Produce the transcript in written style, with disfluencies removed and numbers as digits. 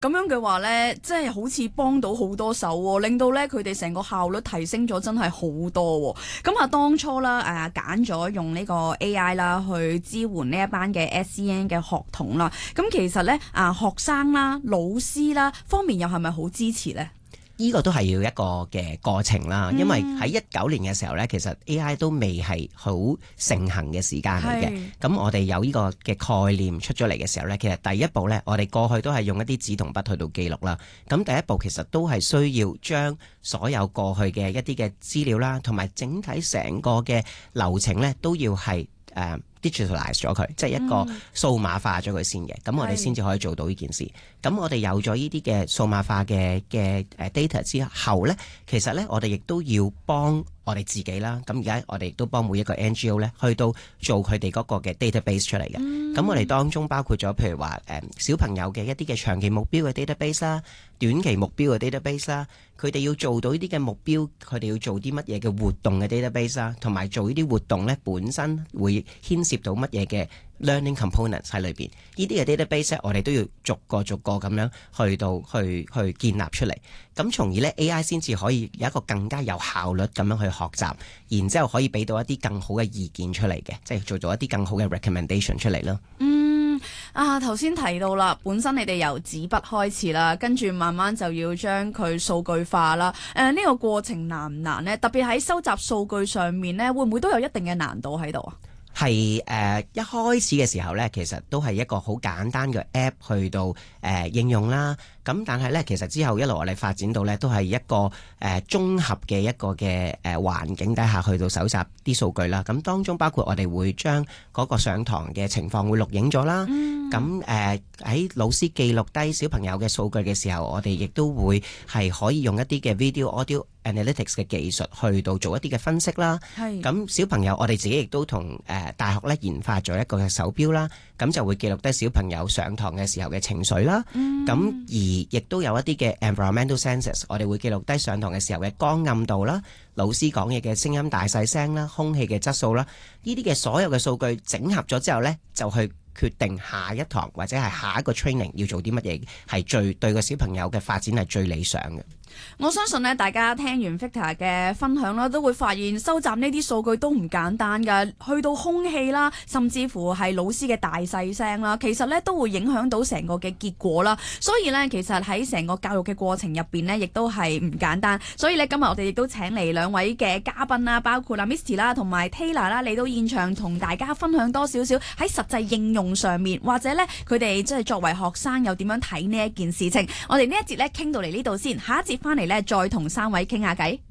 咁樣嘅話呢，即係好似幫到好多手喎，令到呢佢哋成個效率提升咗，真係好多喎。咁啊，當初啦揀咗用呢個 AI 啦去支援呢一班嘅 SEN 嘅學童啦。咁其實呢學生啦、老師啦方面又係咪好支持呢？ 呢個都係要一個嘅過程啦，因為喺19年嘅時候呢，其實 AI 都未係好盛行嘅時間嚟嘅。咁我哋有呢個嘅概念出咗嚟嘅時候呢，其實第一步呢，我哋過去都係用一啲紙同筆去到記錄啦。咁第一步其實都係需要將所有過去嘅一啲嘅資料啦，同埋整體成個嘅流程呢，都要係digitalize 咗佢，即係一個數碼化咗佢先嘅，咁我哋先至可以做到呢件事。咁我哋有咗呢啲嘅數碼化嘅data 之後呢，其實呢，我哋亦都要幫我哋自己啦。咁而家我哋亦都幫每一個 NGO 呢去到做佢哋嗰個嘅 database 出嚟嘅。咁我哋當中包括咗譬如話小朋友嘅一啲嘅長期目標嘅 database 啦，短期目標嘅 database 啦，佢哋要做到呢啲嘅目標，佢哋要做啲乜嘢嘅活動嘅 database 啦，同埋做呢啲活動呢本身會牽涉到乜嘢嘅 learning components 喺裏邊，呢啲嘅 database 我哋都要逐個咁樣去建立出嚟，咁從而呢 AI 先至可以有一個更加有效率咁樣去學習，然之後可以俾到一啲更好嘅意見出嚟嘅，即係做到一啲更好嘅 recommendation 出嚟咯。 頭先提到啦，本身你哋由紙筆開始啦，跟住慢慢就要將佢數據化啦。呢個過程難唔難呢？特別喺收集數據上面呢，會唔會都有一定嘅難度喺度啊？ 係一開始嘅時候呢，其實都係一個好簡單嘅 app 去到應用啦。咁但係呢，其實之後一路我哋發展到呢，都係一個綜合嘅一個嘅環境底下去到搜集啲數據啦。咁當中包括我哋會將嗰個上堂嘅情況會錄影咗啦。咁喺老師記錄低小朋友嘅數據嘅時候，我哋亦都會係可以用一啲嘅 video、audio analytics 嘅技術去到做一啲嘅分析啦。咁小朋友我哋自己亦都同大學咧研發咗一個嘅手錶啦，咁就會記錄低小朋友上堂嘅時候嘅情緒啦。咁而亦都有一啲嘅 environmental sensors， 我哋會記錄低上堂嘅時候嘅光暗度啦，老師講嘢嘅聲音大細聲啦，空氣嘅質素啦，呢啲嘅所有嘅數據整合咗之後呢，就去決定下一堂或者係下一個 training 要做啲乜嘢係最對個小朋友嘅發展係最理想嘅。 我相信咧，大家聽完 Victor 嘅分享啦，都會發現收集呢啲數據都唔簡單㗎。去到空氣啦，甚至乎係老師嘅大細聲啦，其實咧都會影響到成個嘅結果啦。所以咧，其實喺成個教育嘅過程入邊呢，亦都係唔簡單。所以咧，今日我哋亦都請嚟兩位嘅嘉賓啦，包括Misty 啦同埋 Taylor 啦，嚟到現場同大家分享多少少喺實際應用上面，或者咧佢哋即係作為學生又點樣睇呢一件事情。我哋呢一節咧傾到嚟呢度先，下一節翻嚟咧再同三位傾下偈。